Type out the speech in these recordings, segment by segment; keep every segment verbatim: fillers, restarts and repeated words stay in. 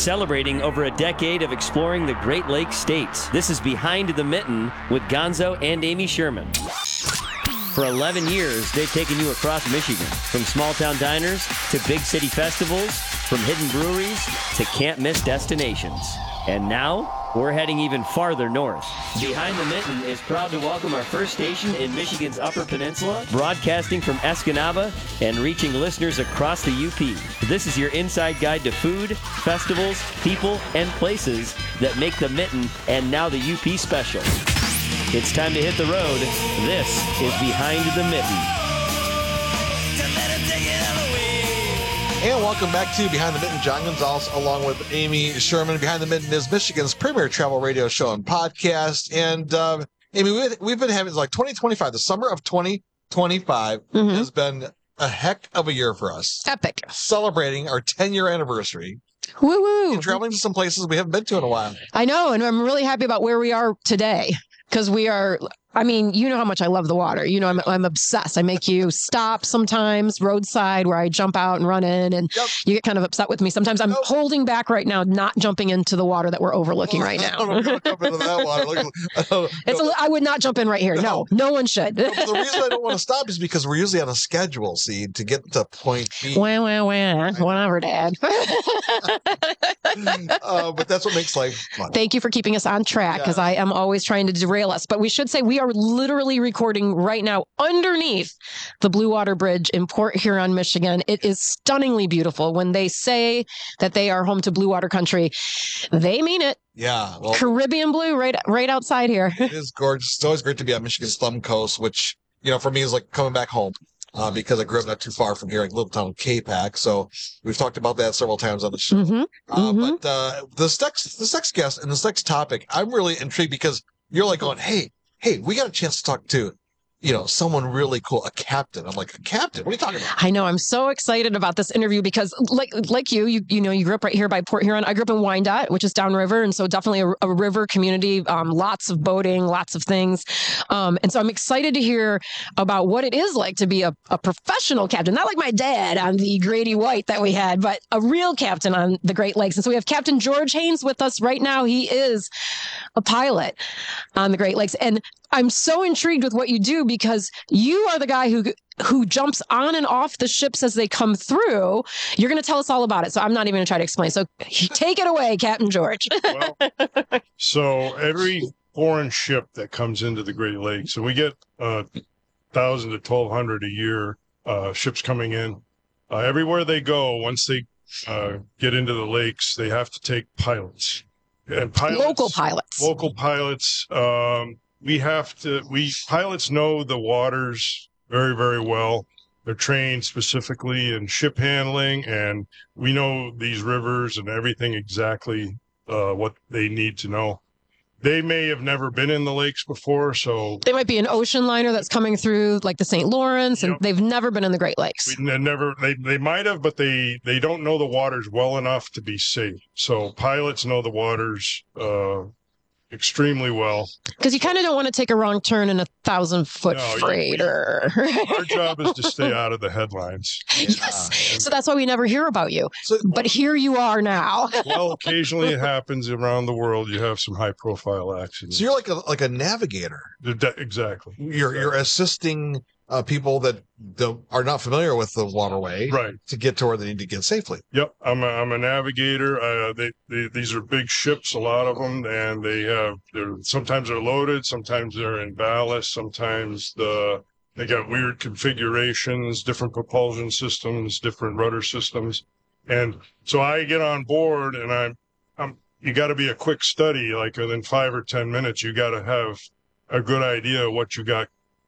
celebrating over a decade of exploring the Great Lakes states. This is Behind the Mitten with Gonzo and Amy Sherman. For eleven years, they've taken you across Michigan, from small-town diners to big city festivals, from hidden breweries to can't-miss destinations. And now, we're heading even farther north. Behind the Mitten is proud to welcome our first station in Michigan's Upper Peninsula, broadcasting from Escanaba and reaching listeners across the U P. This is your inside guide to food, festivals, people, and places that make the Mitten and now the U P special. It's time to hit the road. This is Behind the Mitten. And welcome back to Behind the Mitten. John Gonzalez along with Amy Sherman. Behind the Mitten is Michigan's premier travel radio show and podcast. And uh, Amy, we, we've been having like twenty twenty-five, the summer of twenty twenty-five mm-hmm. has been a heck of a year for us. Epic. Celebrating our ten-year anniversary. Woo woo. And traveling to some places we haven't been to in a while. I know, and I'm really happy about where we are today. Because we are, I mean, you know how much I love the water. You know, I'm I'm obsessed. I make you stop sometimes roadside where I jump out and run in, and yep. you get kind of upset with me. Sometimes I'm nope. holding back right now, not jumping into the water that we're overlooking right now. I don't jump into that water. Like, I, don't, it's a, I would not jump in right here. No, no, no one should. No, the reason I don't want to stop is because we're usually on a schedule, see, to get to point B. Wah, wah, wah. Whatever, Dad. uh, but that's what makes life fun. Thank you for keeping us on track, because yeah. I am always trying to derail us. But we should say we are literally recording right now underneath the Blue Water Bridge in Port Huron, Michigan. It is stunningly beautiful. When they say that they are home to blue water country, they mean it. Yeah. Well, Caribbean blue right right outside here. It is gorgeous. It's always great to be on Michigan's thumb coast, which, you know, for me is like coming back home. Uh, because I grew up not too far from here, like little town K PAC. So we've talked about that several times on the show. Mm-hmm. Uh, mm-hmm. But uh, this next, this next guest and this next topic, I'm really intrigued because you're like going, hey, hey, we got a chance to talk to, you know, someone really cool, a captain. I'm like, a captain? What are you talking about? I know. I'm so excited about this interview because like like you, you you know, you grew up right here by Port Huron. I grew up in Wyandotte, which is downriver. And so definitely a, a river community, um, lots of boating, lots of things. Um, and so I'm excited to hear about what it is like to be a, a professional captain, not like my dad on the Grady White that we had, but a real captain on the Great Lakes. And so we have Captain George Haynes with us right now. He is a pilot on the Great Lakes. And I'm so intrigued with what you do because you are the guy who who jumps on and off the ships as they come through. You're going to tell us all about it. So I'm not even going to try to explain. So take it away, Captain George. Well, so every foreign ship that comes into the Great Lakes, and we get uh, one thousand to twelve hundred a year uh, ships coming in. Uh, everywhere they go, once they uh, get into the lakes, they have to take pilots. And pilots, local pilots. Local pilots. Um, We have to, we pilots know the waters very, very well. They're trained specifically in ship handling, and we know these rivers and everything exactly uh, what they need to know. They may have never been in the lakes before, so... They might be an ocean liner that's coming through, like the Saint Lawrence, and yep. they've never been in the Great Lakes. We never, they, they might have, but they, they don't know the waters well enough to be safe. So pilots know the waters uh extremely well. Because you kind of don't want to take a wrong turn in a thousand foot no, freighter. We, our job is to stay out of the headlines. Yes. Yeah. So that's why we never hear about you. So, but here you are now. Well, occasionally it happens around the world. You have some high profile accidents. So you're like a like a navigator. Exactly. You're exactly. you're assisting uh, people that don't, are not familiar with the waterway, right, to get to where they need to get safely. Yep, I'm a, I'm a navigator. Uh, they, they these are big ships, a lot of them, and they have they're sometimes they're loaded, sometimes they're in ballast, sometimes the they got weird configurations, different propulsion systems, different rudder systems, and so I get on board, and I'm I'm you got to be a quick study, like within five or ten minutes, you got to have a good idea of what you got.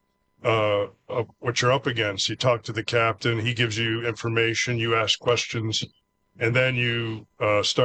Uh, of what you're up against. You talk to the captain, he gives you information, you ask questions, and then you uh, start